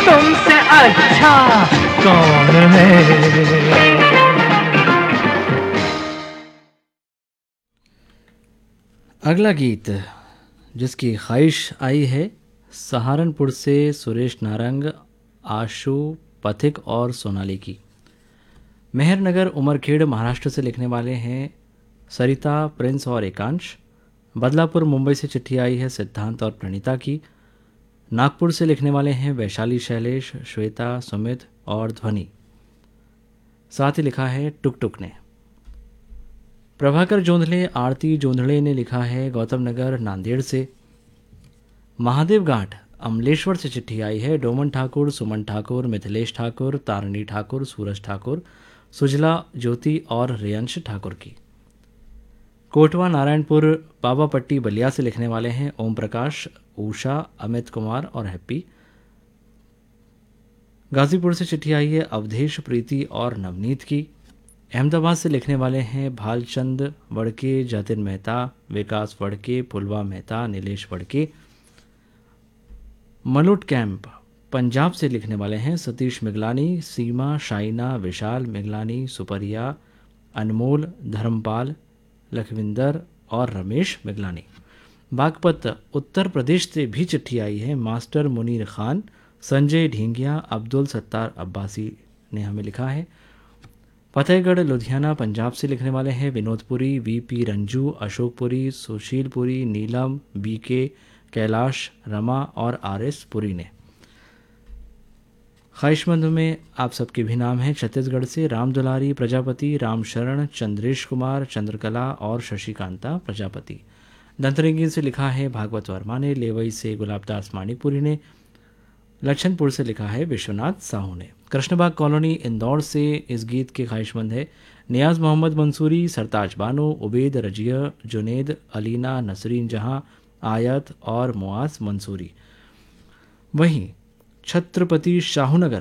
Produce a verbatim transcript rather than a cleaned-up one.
तुमसे अच्छा कौन है। अगला गीत जिसकी ख्वाहिश आई है सहारनपुर से सुरेश नारंग, आशु पथिक और सोनाली की। मेहरनगर उमरखेड़ महाराष्ट्र से लिखने वाले हैं सरिता, प्रिंस और एकांश। बदलापुर मुंबई से चिट्ठी आई है सिद्धांत और प्रणीता की। नागपुर से लिखने वाले हैं वैशाली, शैलेश, श्वेता, सुमित और ध्वनि। साथ ही लिखा है टुक टुक ने। प्रभाकर जोंधले, आरती जोंधले ने लिखा है गौतम नगर नांदेड़ से। महादेव घाट अमलेश्वर से चिट्ठी आई है डोमन ठाकुर, सुमन ठाकुर, मिथिलेश ठाकुर, तारणी ठाकुर, सूरज ठाकुर, सुजला ज्योति और रेयंश ठाकुर की। कोटवा नारायणपुर बाबापट्टी बलिया से लिखने वाले हैं ओम प्रकाश, उषा, अमित कुमार और हैप्पी। गाजीपुर से चिट्ठी आई है अवधेश, प्रीति और नवनीत की। अहमदाबाद से लिखने वाले हैं भालचंद वड़के, जतिन मेहता, विकास वड़के, पुलवा मेहता, नीलेश वड़के। मलोट कैंप पंजाब से लिखने वाले हैं सतीश मिगलानी, सीमा, शाइना, विशाल मिगलानी, सुपरिया, अनमोल, धर्मपाल, लखविंदर और रमेश मिगलानी। बागपत उत्तर प्रदेश से भी चिट्ठी आई है मास्टर मुनीर खान, संजय ढींगिया, अब्दुल सत्तार अब्बासी ने हमें लिखा है। फतेहगढ़ लुधियाना पंजाब से लिखने वाले हैं विनोदपुरी, वीपी रंजू, अशोकपुरी, सुशीलपुरी, नीलम, बीके, कैलाश, रमा और आर एस पुरी ने। ख्वाहिशमंद में आप सबके भी नाम हैं छत्तीसगढ़ से राम दुलारी प्रजापति, राम शरण, चंद्रेश कुमार, चंद्रकला और शशिकांता प्रजापति। दंतरेंगी से लिखा है भागवत वर्मा ने। लेवई से गुलाबदास माणिकपुरी ने। लक्षणपुर से लिखा है विश्वनाथ साहू ने। कृष्णबाग कॉलोनी इंदौर से इस गीत के ख्वाहिशमंद है नियाज मोहम्मद मंसूरी, सरताज बानो, उबैद रजिया, जुनेद, अलीना, नसरीन जहां, आयत और मुआज मंसूरी। वहीं छत्रपति शाहूनगर